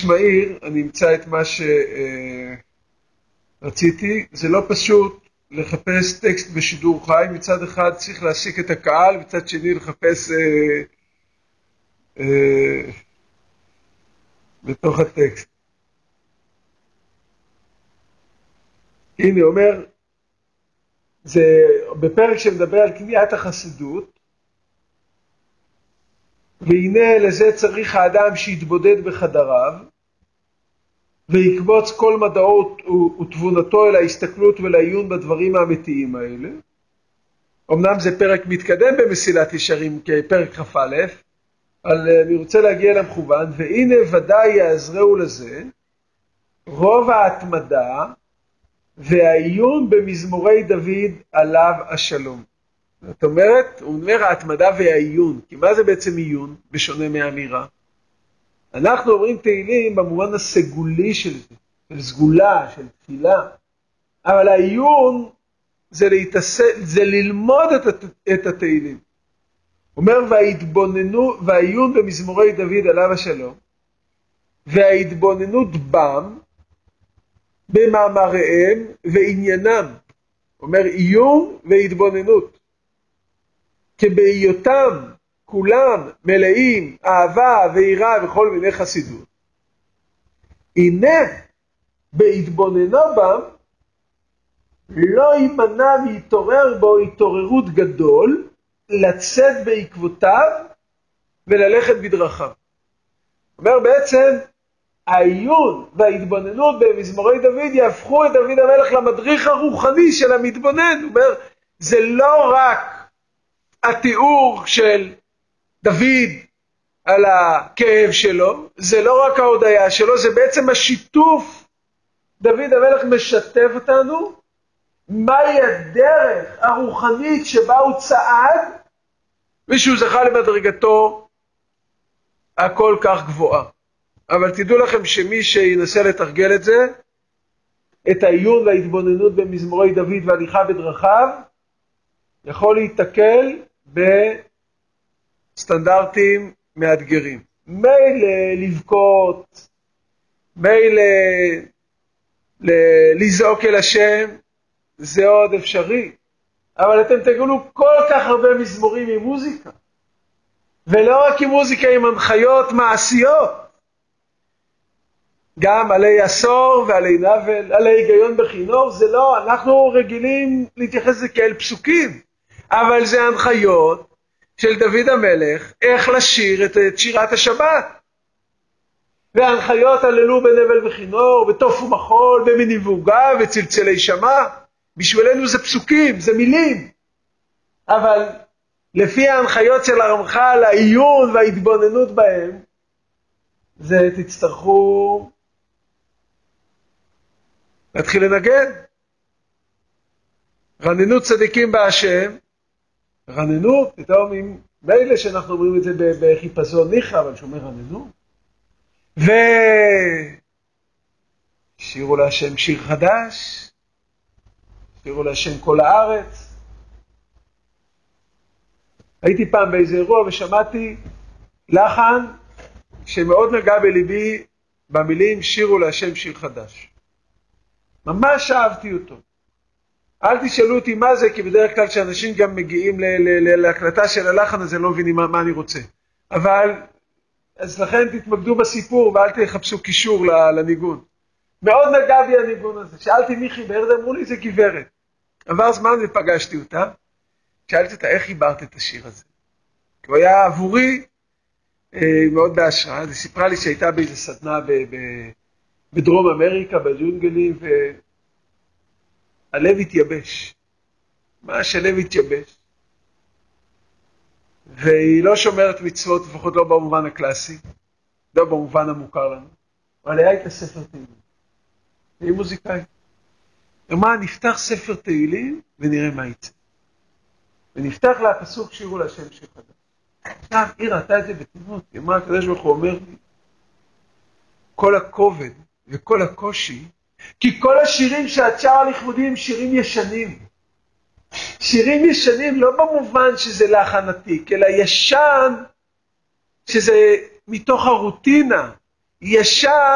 מהיר, אני אמצא את מה שרציתי. זה לא פשוט לחפש טקסט בשידור חי, מצד אחד צריך להסיק את הקהל, מצד שני לחפש בתוך הטקסט. הנה אומר, זה בפרק שמדבר על קניית החסידות, והנה לזה צריך האדם שיתבודד בחדריו, ויקבוץ כל מדעו ותבונתו אל ההסתכלות ולעיון בדברים האמיתיים האלה. אמנם זה פרק מתקדם במסילת ישרים כפרק כ"א, אבל אני רוצה להגיע למכוון, והנה ודאי יעזרהו לזה רוב ההתמדה והעיון במזמורי דוד עליו השלום. זאת אומרת, הוא אומר ההתמדה והעיון, כי מה זה בעצם עיון בשונה מהאמירה? אנחנו אומרים תהילים במובן הסגולי של זה, של סגולה, של תפילה, אבל העיון זה ללמוד את התהילים. אומר והעיון במזמורי דוד עליו השלום, וההתבוננות בם, במאמריהם ועניינם. אומר עיון והתבוננות. כי בהיותם כולם מלאים אהבה ויראה וכל מיני חסידות. הנה בהתבוננו בם לא יימנע ויתעורר בו התעוררות גדול, לצאת בעקבותיו וללכת בדרכיו. אומר בעצם העיון וההתבוננות במזמורי דוד יהפכו את דוד המלך למדריך הרוחני של המתבונן. הוא אומר, זה לא רק התיאור של דוד על הכאב שלו, זה לא רק ההודעה שלו, זה בעצם השיתוף. דוד המלך משתף אותנו מהי הדרך הרוחנית שבה הוא צעד, ושהוא זכה למדרגתו הכל כך גבוהה. אבל תדעו לכם שמי שינסה לתרגל את זה, את העיון וההתבוננות במזמורי דוד והליכה בדרכיו, יכול להתקל בסטנדרטים מאתגרים. מילא לבכות, מילא לזעוק אל השם, זה עוד אפשרי. אבל אתם תגלו כל כך הרבה מזמורים עם מוזיקה. ולא רק עם מוזיקה, עם הנחיות מעשיות. גם עלי עשור ועלי נבל, עלי היגיון בחינוך, זה לא, אנחנו רגילים להתייחס לזה כאל פסוקים. אבל זה הנחיות של דוד המלך, איך לשיר את שירת השבת. וההנחיות הללו בנבל וכינור, בתוף ומחול, במניבוגה וצלצלי שמע. בשבילנו זה פסוקים, זה מילים. אבל לפי ההנחיות של הרמח"ל, העיון וההתבוננות בהם, זה תצטרכו להתחיל לנגן. רננות צדיקים בהשם, רננות, פתאום עם מילא שאנחנו אומרים את זה בחיפזון ניחא, אבל שאומר רננות. ושירו להשם שיר חדש, שירו להשם כל הארץ. הייתי פעם באיזה אירוע ושמעתי לחן שמאוד נגע בליבי במילים שירו להשם שיר חדש. ממש אהבתי אותו. אל תשאלו אותי מה זה, כי בדרך כלל שאנשים גם מגיעים להקלטה של הלחן הזה לא מבינים מה אני רוצה. אבל, אז לכן תתמקדו בסיפור ואל תחפשו קישור לניגון. מאוד נגע בי הניגון הזה. שאלתי מיכי בארד, אמרו לי זה גברת. עבר זמן ופגשתי אותה. שאלתי אותה איך חיברת את השיר הזה. כי הוא היה עבורי מאוד בהשראה. היא סיפרה לי שהייתה באיזו סדנה בדרום אמריקה, בג'ונגלים, והלב התייבש. ממש הלב התייבש. והיא לא שומרת מצוות, לפחות לא במובן הקלאסי, לא במובן המוכר לנו. אבל היה איתה ספר תהילים. היא מוזיקאית. אמרה, נפתח ספר תהילים ונראה מה יצא. ונפתח לה הפסוק שירו להשם שיר חדש. עכשיו, היא ראתה את זה בתמימות. היא אמרה, הקדוש ברוך הוא אומר לי, כל הכובד וכל הקושי, כי כל השירים שאת שרה לכבודי הם שירים ישנים. שירים ישנים לא במובן שזה לחן עתיק, אלא ישן שזה מתוך הרוטינה. ישן